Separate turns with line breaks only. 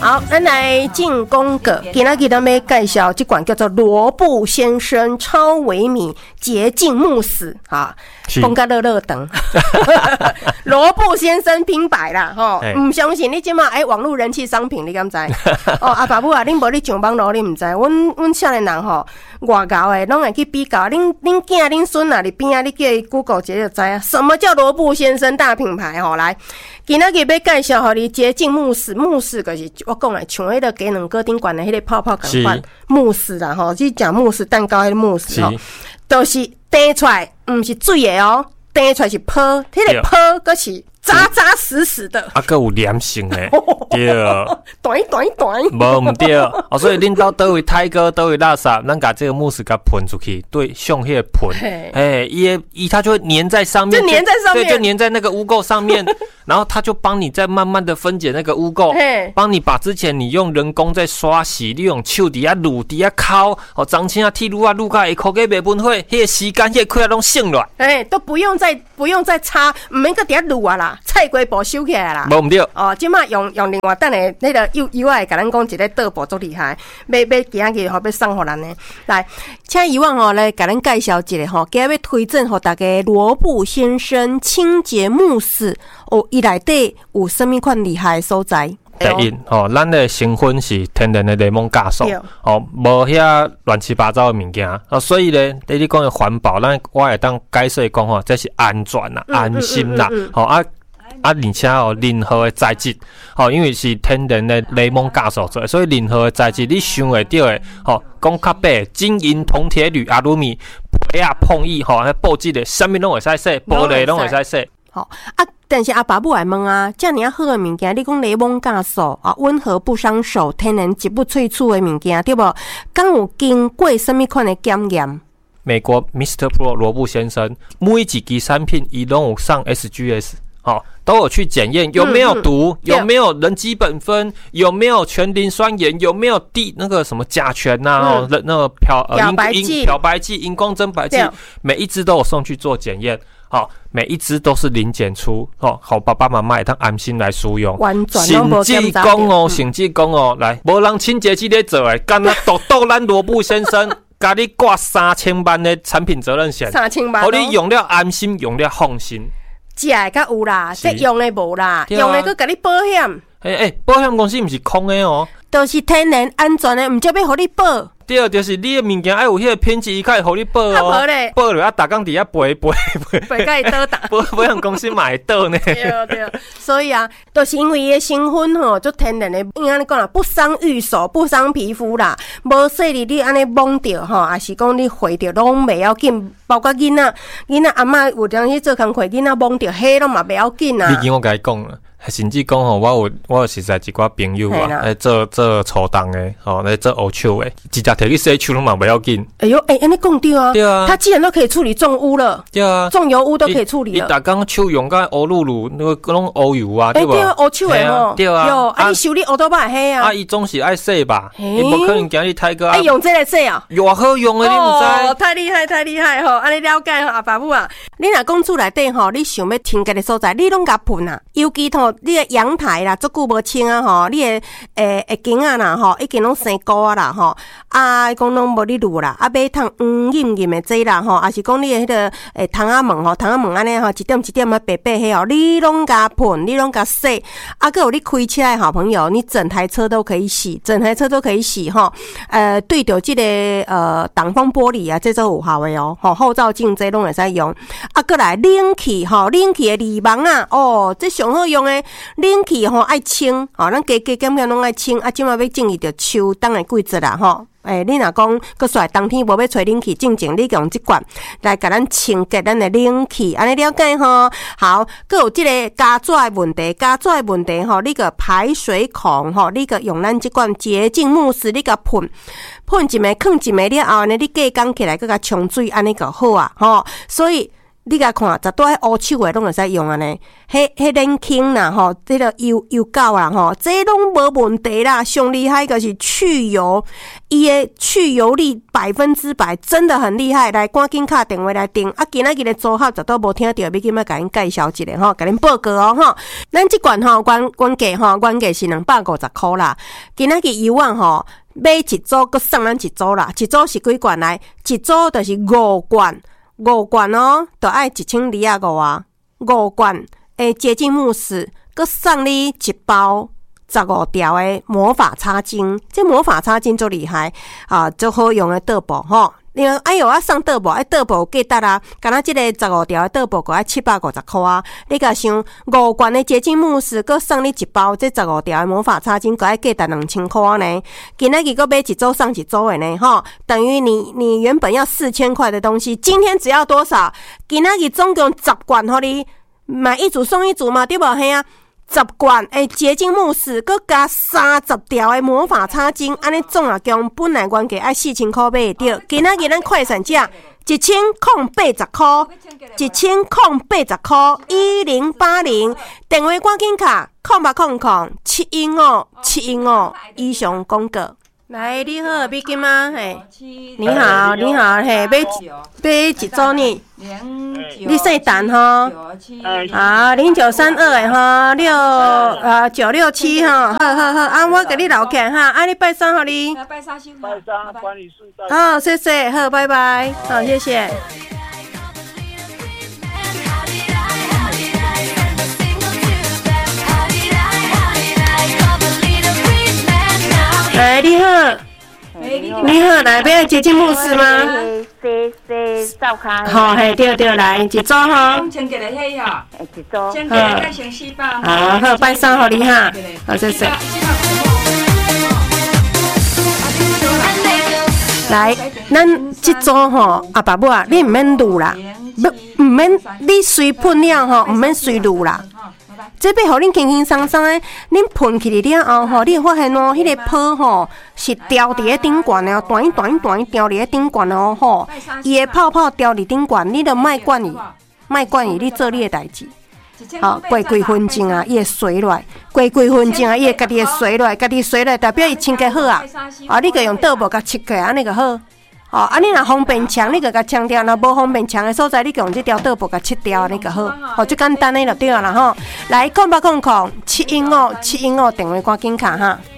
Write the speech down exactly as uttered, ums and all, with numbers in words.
好，咱来进广告。今仔日咱要介绍这款叫做罗布先生超维米洁净慕斯啊，讲甲热热长。罗布先生品牌啦，吼，唔相信你即马哎网络人气商品，你敢知？哦，阿爸母啊，恁无你上网络，你唔知？阮阮少年人吼，外教诶，拢会去比较。恁恁囝恁孙啊，你边啊，你叫伊 Google 一下就知啊。什么叫罗布先生大品牌？吼，来，今仔日要介绍互你洁净慕斯，慕斯就是我讲诶，像迄个鸡卵糕顶管的迄个泡泡共款慕斯啦，吼，去食慕斯蛋糕迄个慕斯吼，都是滴出来，毋是水诶哦，滴出来是泡，迄个泡佫是扎扎实实的，
啊，佫有黏性诶，对，
短短短，
无毋对哦，所以恁到倒位泰哥倒位垃圾，咱把这个慕斯给喷出去，对，上迄个喷，哎，伊伊它就会粘在上面，
就粘在上面，
对，就粘在那个污垢上面，然后它就帮你再慢慢的分解那个污垢，帮你把之前你用人工在刷洗，你用手底下撸底下敲，哦，脏清啊剃撸啊撸开，一口给袂喷火，迄个时间迄个气都省落，
哎，都不用再不用再擦，唔免个底下撸啊啦。菜瓜布收起来啦，
无毋对
哦。即马用用另外等下那个油油仔，甲咱讲一个倒步足厉害，要要今仔日吼要送互咱呢。来，请遗忘吼来甲咱介绍一个吼，今日要推荐互大家罗布先生清洁慕斯哦，伊内底有啥物款厉害的所在？
第一，吼、哦，咱的成分是天然的柠檬酵素，哦，无遐乱七八糟的物件，哦，所以咧，你讲的环保，咱我会当解释讲吼，这是安全啦、嗯、安心啦，吼、哦、啊。啊，而且哦，任何的材质，吼、哦，因为是天然的柠檬酵素做，所以任何的材质你想会到的，吼、哦，讲较白，金银、铜、铁、铝、阿鲁米、皮啊、碰液，吼、哦，迄布质的，啥物拢会使洗，玻璃拢会使洗。
好啊，但是阿爸母来问啊，这样好的物件，你讲柠檬酵素啊，温和不伤手，天然一不萃取的物件，对不？敢有经过什么款的检验？
美国 Mister Pro 罗布先生每一支产品，伊拢有上 S G S。好、哦，都有去检验有没有毒，嗯嗯、有没有人基本分，有没有全磷酸盐，有没有地那个什么甲醛呐、啊，嗯、那个漂呃
漂白剂、
漂白剂、荧光增白剂，每一支都有送去做检验。好、哦，每一支都是零检出，哦，好爸爸妈妈也当安心来使用。
完全都无
甚至讲哦，甚至讲哦，来，无人清洁剂咧做诶，干那独独咱罗布先生。甲你挂三千万的产品责任险，
三千万，
互你用了安心，用了放心。
食的较有啦，这用的无啦，啊、用的佫甲你保险。
诶诶，保险公司毋是空的哦，
都是天然安全的，毋则要互你保。
对，就是你的物件爱有迄个品质，伊才会互你保哦。
啊无咧，
保了啊，逐工伫遐陪陪陪，
陪甲伊倒打。
保保险公司嘛会倒呢。
对对，所以啊，都、就是因为伊的成分吼，就天然的，应该讲啦，不伤玉手，不伤皮肤啦。无说你你安尼摸着吼，还是讲你回着拢袂要紧。包括囡仔，囡仔阿嬷有当去做工课，囡仔摸着迄拢嘛袂要紧啊。
你跟我甲伊讲啦。甚至讲吼，我有我有实在一寡朋友啊，来做做粗重的，吼来做黑手的，直接摕去洗手拢嘛不要紧。
哎呦，哎、欸，安尼讲对啊，对啊，他既然都可以处理重污了，
对啊，
重油污都可以处理了。
你逐工手用甲黑露露，那个拢黑油啊，对吧？
对啊，黑手的吼，
对啊，
有啊，你修理黑多把黑啊，
啊，伊总是爱洗吧，伊无可能今日泰哥
哎，用这个洗啊，
偌好用的，你唔知？
哦，太厉害，太厉害吼！安尼了解吼，阿爸母啊，你若讲厝内底吼，你想要清洁的所在，你拢甲喷啊，尤其吼，你的阳台。啦，足久无清啊吼，你的诶诶镜啊啦吼，已经拢生膏啊啦吼，啊讲拢无你撸啦，啊买汤黄润润的这啦吼，啊是讲你的迄个诶窗仔门吼，窗仔门安尼吼，一点一点啊白白迄哦，你拢甲喷，你拢甲洗，啊个有你开起来好朋友，你整台车都可以洗，整台车都可以洗吼，呃对着这个呃挡风玻璃啊，这都有效的哦，吼后照镜这拢会使用，啊过来冷气吼，冷气的滤网啊，哦这上好用的冷气。吼爱清，吼咱加加减减拢爱清，啊，即马要正伊着秋冬的季节啦，吼。诶、欸，你若讲搁出来冬天无要吹冷气，正正你用即款来甲咱清洁咱的冷气，安尼了解吼。好，搁有即个加纸的问题，加纸的问题吼，你个排水孔吼，你个用咱即款洁净慕斯，你个喷喷一枚，放一枚了后呢，你隔工起来搁甲冲水，安尼个好啊，吼。所以你甲看，十多迄乌手诶，拢会使用安尼。迄迄冷清啦，吼，这个油油膏啦，吼，这拢无问题啦。上厉害就是去油，伊诶去油力百分之百，真的很厉害。来，赶紧打电话来订。啊，今仔日诶组合，十多无听到，要紧要甲恁介绍一下吼，甲恁报告哦吼。咱即罐吼，原原价吼，原价是两百五十箍啦。今仔日油啊吼，买一组，佮送咱一组啦。一组是几罐来？一组就是五罐。五罐哦，就爱一千二啊五啊，五罐诶洁净慕斯，佮送你一包十五条诶魔法擦巾，这魔法擦巾最厉害啊，最好用诶桌布吼。因为哎呦，啊送桌布，哎桌布有价值啊，敢若即个十五条诶桌布，个爱七百五十箍啊。你甲想五罐诶洁净慕斯，佮送你一包这十五条诶魔法擦巾，个爱价值两千箍呢。今仔日佮买一周送一周诶呢，吼，等于你你原本要四千块的东西，今天只要多少？今仔日总共十罐，互你买一组送一组嘛，对无？嘿啊。十罐诶洁净慕斯，佮加三十条诶魔法擦巾，安尼总啊共本来原价爱四千块买会到，今仔日咱快闪价一千零八十块，一千零八十块，一零八零电话赶紧卡空八空空七一五七一五以上广告。来，你好，美金吗？嘿，你好，你好，嘿，买买一组呢？你姓陈吼？好，零九三二诶吼，六呃九六七吼，好好好，啊，我给你留起哈，啊，你拜三互你。
拜三辛苦。拜三，关你顺带。
好，谢谢，好，拜拜，好，谢谢。哎，你好，你好，来买洁净慕斯吗？
洗洗灶卡。
好，嘿，对对，来一组哈。
先给你迄吼，
一组。
先给你先四百。
好，好，拜三互你哈，好，谢谢。来，咱即组吼，阿爸母啊，你毋免撸啦，毋毋免你随喷了吼，毋免随撸啦。这要互恁轻轻松松诶，恁喷起嚟了后吼，你会发现哦，迄个泡吼是掉伫咧顶管哦，断断断掉伫咧顶管哦吼，伊诶泡泡掉伫顶管，你著莫管伊，莫管伊，你做你诶代志。好，过几分钟啊，伊会水落来，过几分钟啊，伊会家己会水落来，家己水落来，代表伊清洁好啊。啊，你个用桌布甲切开，安尼就好。哦，啊，你若方便枪，你个甲枪掉；若无方便枪的所在，你用这条桌布甲切掉，安尼就好。哦，就简单的就对啦吼。来，空八空空七一五七一五电话赶紧卡哈。